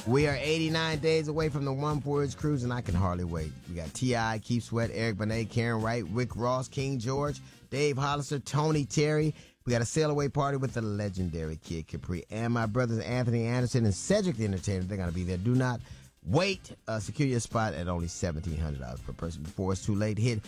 We are 89 days away from the One Voyage cruise, and I can hardly wait. We got T.I., Keith Sweat, Eric Benet, Karen Wright, Rick Ross, King George, Dave Hollister, Tony Terry. We got a sail-away party with the legendary Kid Capri, and my brothers Anthony Anderson and Cedric the Entertainer. They're going to be there. Do not wait. Secure your spot at only $1,700 per person before it's too late. Hit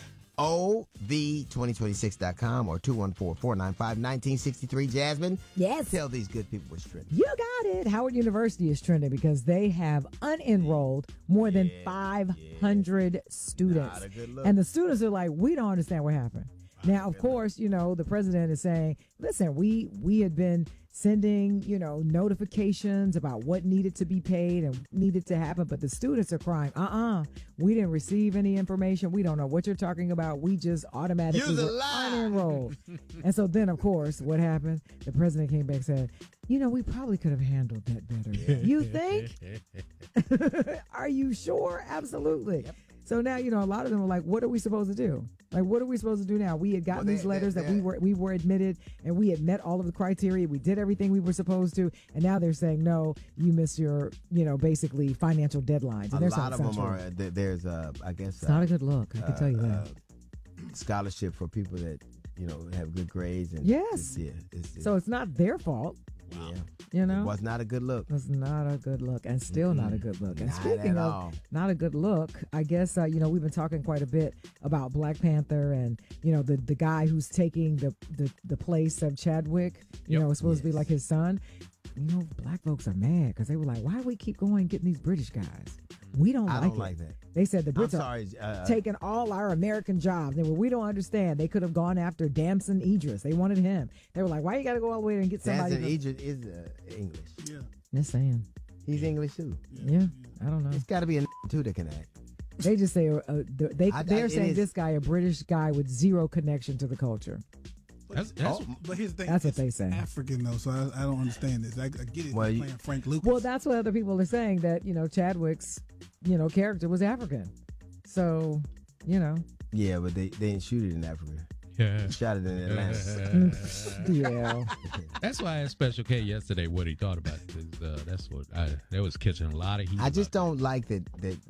OV2026.com or 214-495-1963. Jasmine? Yes. Tell these good people what's trending. You got it. Howard University is trending because they have unenrolled more than 500 students. Not a good look. And the students are like, we don't understand what happened. Now, of course, the president is saying, listen, we had been sending, notifications about what needed to be paid and needed to happen. But the students are crying, we didn't receive any information. We don't know what you're talking about. We just automatically were unenrolled. And so then, of course, what happened? The president came back and said, we probably could have handled that better. You think? Are you sure? Absolutely. Yep. So now, a lot of them are like, what are we supposed to do? Like, what are we supposed to do now? We had gotten these letters that we were admitted and we had met all of the criteria. We did everything we were supposed to. And now they're saying, no, you missed your, basically financial deadlines. And a lot of them are, there's, I guess. It's not a good look. I can tell you that. Scholarship for people that, have good grades. And yes. So it's not their fault. Wow. It was not a good look. It was not a good look, and still not a good look. And speaking of not a good look, I guess we've been talking quite a bit about Black Panther and the guy who's taking the place of Chadwick. It's supposed to be like his son. Black folks are mad because they were like, why do we keep going getting these British guys? We don't like it. They said the Brits are taking all our American jobs. They were, we don't understand. They could have gone after Damson Idris. They wanted him. They were like, why you got to go all the way and get somebody? Damson Idris is English. Yeah. Just saying. He's English too. Yeah. I don't know. It's got to be a too that can act. They just say they're saying this guy, a British guy with zero connection to the culture. But here's the thing. That's what they say. African though, so I don't understand this. I get it. Playing Frank Lucas. Well, that's what other people are saying, that Chadwick's character was African. So Yeah, but they didn't shoot it in Africa. Yeah. They shot it in Atlanta. Yeah. That's why I asked Special K yesterday what he thought about it. That was catching a lot of heat. I just don't like that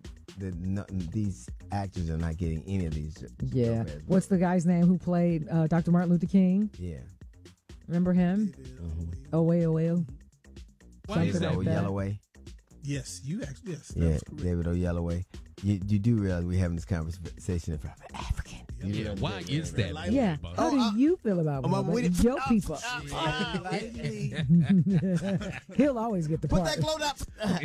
these actors are not getting any of these. Yeah. What's the guy's name who played Dr. Martin Luther King? Yeah. Remember him? Owe. David Oyelowo. Yes, you actually. Yes. Yeah, David Oyelowo. You do realize we're having this conversation in front of African. Yeah. Why is that? Yeah. How do you feel about your people? He'll always get the part. Put that globe up.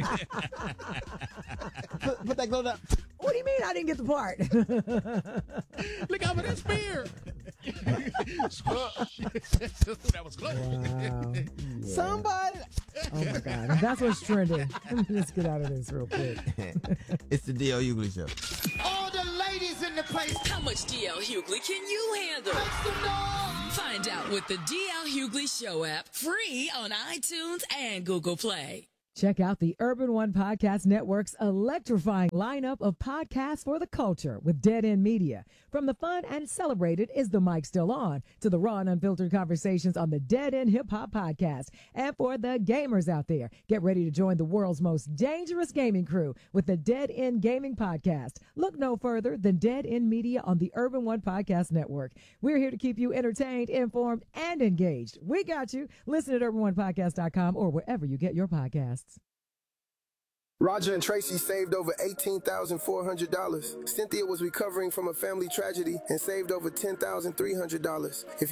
Put that globe up. What do you mean I didn't get the part? Look out for that spear. That was close. Wow. Yeah. Somebody. Oh my God. That's what's trending. Let's get out of this real quick. It's the D.L. Hughley Show. All the ladies in the place. How much D.L. Hughley can you handle? Find out with the D.L. Hughley Show app, free on iTunes and Google Play. Check out the Urban One Podcast Network's electrifying lineup of podcasts for the culture with Dead End Media. From the fun and celebrated Is the Mic Still On to the raw and unfiltered conversations on the Dead End Hip Hop Podcast. And for the gamers out there, get ready to join the world's most dangerous gaming crew with the Dead End Gaming Podcast. Look no further than Dead End Media on the Urban One Podcast Network. We're here to keep you entertained, informed, and engaged. We got you. Listen at urbanonepodcast.com or wherever you get your podcasts. Roger and Tracy saved over $18,400. Cynthia was recovering from a family tragedy and saved over $10,300. If